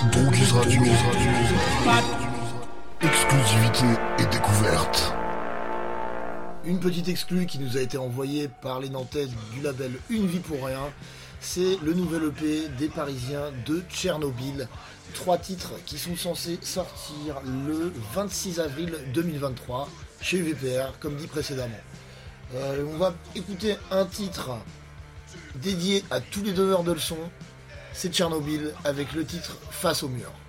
Droguis Radio. Exclusivité et découverte. Une petite exclue qui nous a été envoyée par les Nantais du label Une Vie pour Rien. C'est le nouvel EP des Parisiens de Tchernobyl. 3 titres qui sont censés sortir le 26 avril 2023 chez UVPR, comme dit précédemment. On va écouter un titre dédié à tous les donneurs de leçons. C'est Tchernobyl avec le titre Face au mur.